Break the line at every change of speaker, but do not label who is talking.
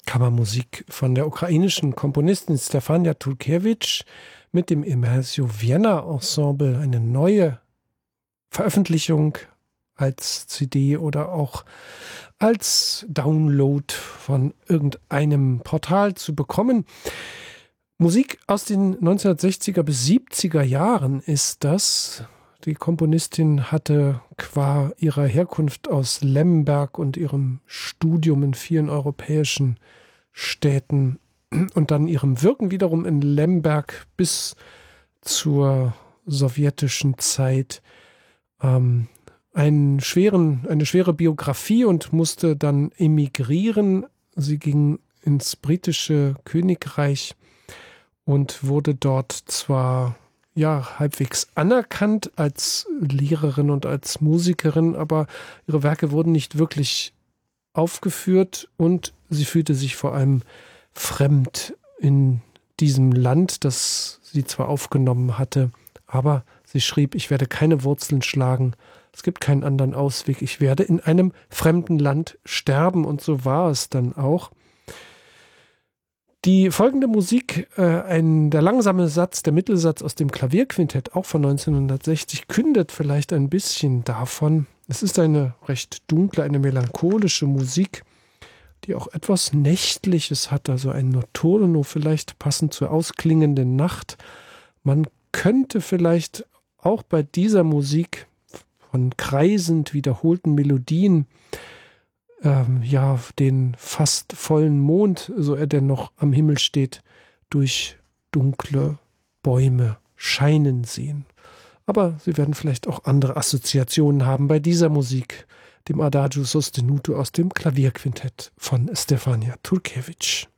Kammermusik von der ukrainischen Komponistin Stefania Turkewitsch mit dem Immersio Vienna Ensemble, eine neue Veröffentlichung als CD oder auch als Download von irgendeinem Portal zu bekommen. Musik aus den 1960er bis 70er Jahren ist das. Die Komponistin hatte qua ihrer Herkunft aus Lemberg und ihrem Studium in vielen europäischen Städten und dann ihrem Wirken wiederum in Lemberg bis zur sowjetischen Zeit eine schwere Biografie und musste dann emigrieren. Sie ging ins britische Königreich und wurde dort zwar halbwegs anerkannt als Lehrerin und als Musikerin, aber ihre Werke wurden nicht wirklich aufgeführt und sie fühlte sich vor allem fremd in diesem Land, das sie zwar aufgenommen hatte, aber sie schrieb: Ich werde keine Wurzeln schlagen, es gibt keinen anderen Ausweg, ich werde in einem fremden Land sterben, und so war es dann auch. Die folgende Musik, der langsame Satz, der Mittelsatz aus dem Klavierquintett, auch von 1960, kündet vielleicht ein bisschen davon. Es ist eine recht dunkle, eine melancholische Musik, die auch etwas Nächtliches hat, also ein Notturno vielleicht passend zur ausklingenden Nacht. Man könnte vielleicht auch bei dieser Musik von kreisend wiederholten Melodien den fast vollen Mond, so er denn noch am Himmel steht, durch dunkle Bäume scheinen sehen. Aber Sie werden vielleicht auch andere Assoziationen haben bei dieser Musik, dem Adagio sostenuto aus dem Klavierquintett von Stefania Turkewitsch.